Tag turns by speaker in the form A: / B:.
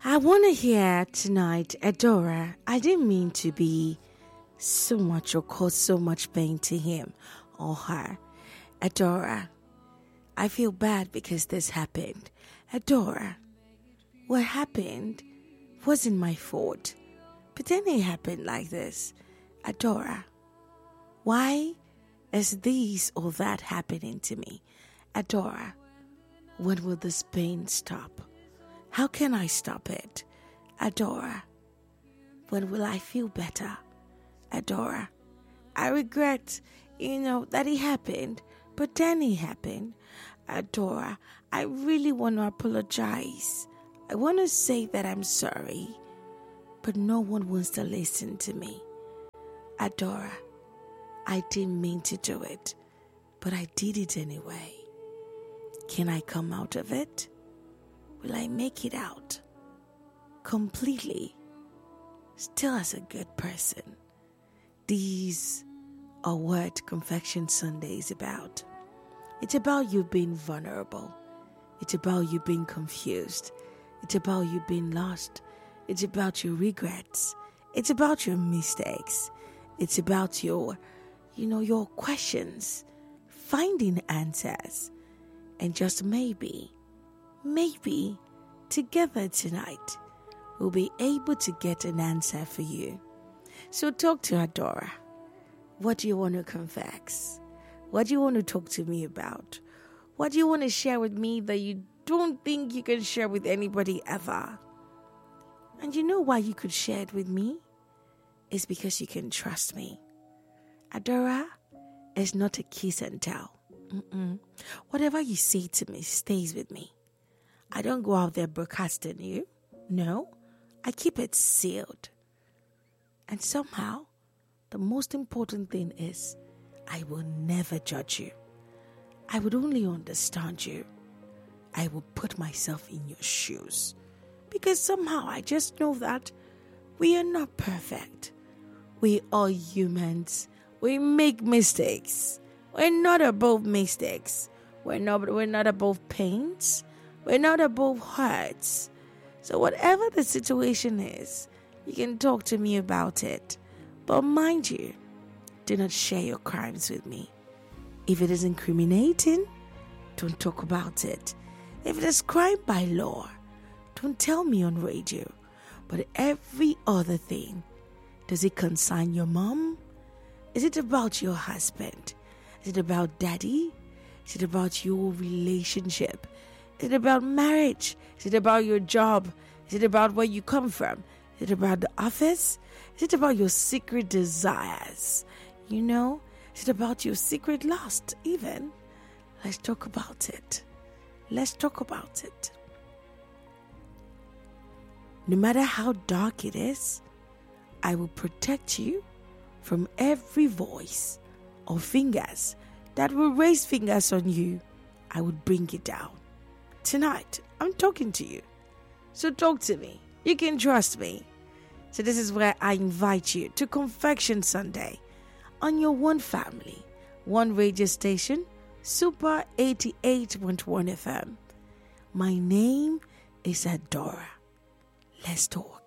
A: I want to hear tonight, Adora. I didn't mean to be so much or cause so much pain to him or her. Adora, I feel bad because this happened. Adora, what happened wasn't my fault. But then it happened like this. Adora, why is this or that happening to me? Adora, when will this pain stop? How can I stop it? Adora, when will I feel better? Adora, I regret, that it happened, but then it happened. Adora, I really want to apologize. I want to say that I'm sorry, but no one wants to listen to me. Adora, I didn't mean to do it, but I did it anyway. Can I come out of it? Will I make it out completely, still as a good person? These are what Confession Sunday is about. It's about you being vulnerable. It's about you being confused. It's about you being lost. It's about your regrets. It's about your mistakes. It's about your questions, finding answers, and just maybe, together tonight, we'll be able to get an answer for you. So talk to Adora. What do you want to confess? What do you want to talk to me about? What do you want to share with me that you don't think you can share with anybody ever? And you know why you could share it with me? It's because you can trust me. Adora is not a kiss and tell. Whatever you say to me stays with me. I don't go out there broadcasting you. No, I keep it sealed. And somehow, the most important thing is, I will never judge you. I would only understand you. I will put myself in your shoes. Because somehow I just know that we are not perfect. We are humans. We make mistakes. We're not above mistakes. We're not above pains. We're not above hurts. So whatever the situation is, you can talk to me about it. But mind you, do not share your crimes with me. If it is incriminating, don't talk about it. If it is crime by law, don't tell me on radio. But every other thing, does it concern your mom? Is it about your husband? Is it about daddy? Is it about your relationship? Is it about marriage? Is it about your job? Is it about where you come from? Is it about the office? Is it about your secret desires? Is it about your secret lust even? Let's talk about it. Let's talk about it. No matter how dark it is, I will protect you from every voice or fingers that will raise fingers on you. I would bring it down. Tonight, I'm talking to you. So talk to me. You can trust me. So this is where I invite you to Confession Sunday on your one family, one radio station, Super 88.1 FM. My name is Adora. Let's talk.